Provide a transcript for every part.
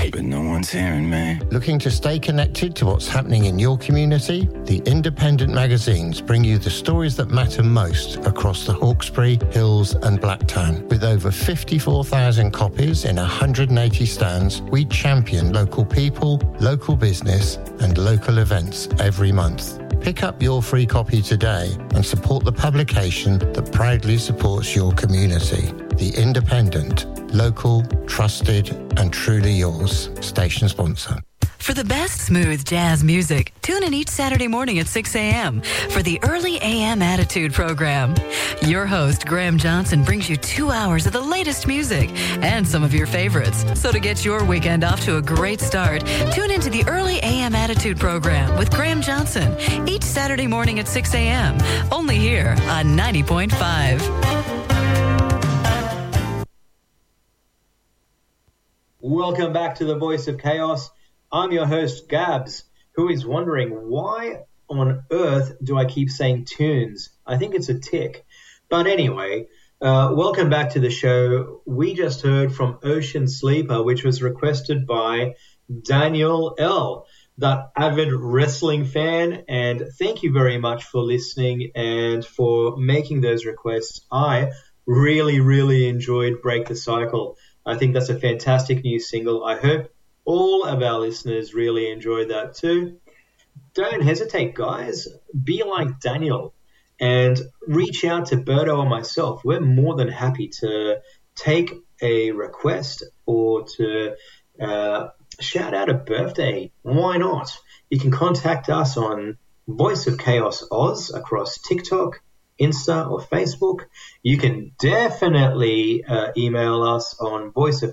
right. But no one's hearing me. Looking to stay connected to what's happening in your community? The independent magazines bring you the stories that matter most across the Hawkesbury, Hills and Blacktown. With over 54,000 copies in 180 stands, we champion local people, local business and local events every month. Pick up your free copy today and support the publication that proudly supports your community. The Independent, local, trusted and truly yours. Station sponsor. For the best smooth jazz music, tune in each Saturday morning at 6 a.m. for the Early AM Attitude program. Your host, Graham Johnson, brings you 2 hours of the latest music and some of your favorites. So to get your weekend off to a great start, tune into the Early AM Attitude program with Graham Johnson each Saturday morning at 6 a.m. Only here on 90.5. Welcome back to the Voice of Chaos. I'm your host, Gabs, who is wondering why on earth do I keep saying tunes? I think it's a tick. But anyway, welcome back to the show. We just heard from Ocean Sleeper, which was requested by Daniel L., that avid wrestling fan. And thank you very much for listening and for making those requests. I really, really enjoyed Break the Cycle. I think that's a fantastic new single. I hope all of our listeners really enjoyed that too. Don't hesitate, guys. Be like Daniel and reach out to Berto or myself. We're more than happy to take a request or to shout out a birthday. Why not? You can contact us on Voice of Chaos Oz across TikTok, Insta or Facebook. You can definitely email us on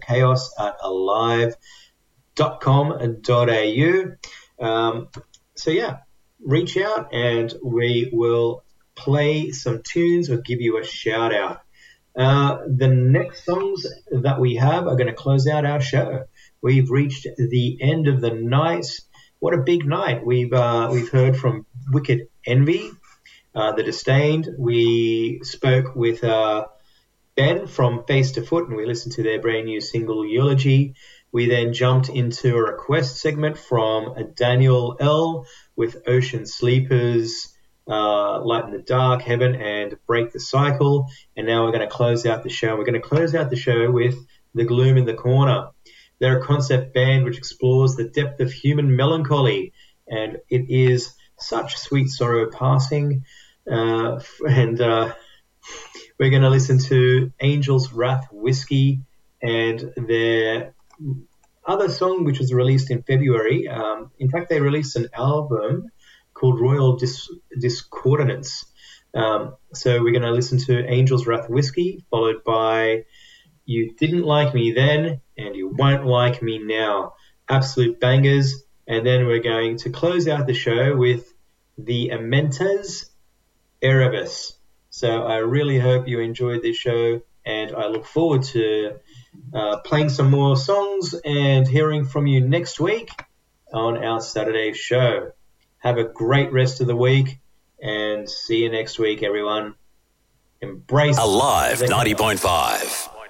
voiceofchaos@alive.com.au. So yeah, reach out and we will play some tunes or give you a shout out. The next songs that we have are going to close out our show. We've reached the end of the night. What a big night. We've heard from Wicked Envy, The Disdained. We spoke with Ben from Face to Foot and we listened to their brand new single Eulogy. We then jumped into a request segment from Daniel L. with Ocean Sleepers, Light in the Dark, Heaven, and Break the Cycle. And now we're going to close out the show. We're going to close out the show with The Gloom in the Corner. They're a concept band which explores the depth of human melancholy, and it is such sweet sorrow passing. We're going to listen to Angel's Wrath Whiskey and their other song, which was released in February. In fact, they released an album called Royal Discordance. So we're going to listen to Angel's Wrath Whiskey, followed by You Didn't Like Me Then and You Won't Like Me Now. Absolute bangers. And then we're going to close out the show with the Amentes, Erebus. So I really hope you enjoyed this show, and I look forward to playing some more songs and hearing from you next week on our Saturday show. Have a great rest of the week and see you next week, everyone. Embrace Alive 90.5.